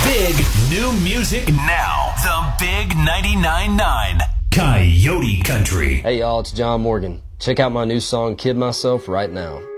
Big new music now. The Big 99.9 Coyote Country. Hey y'all, it's John Morgan. Check out my new song, Kid Myself, right now.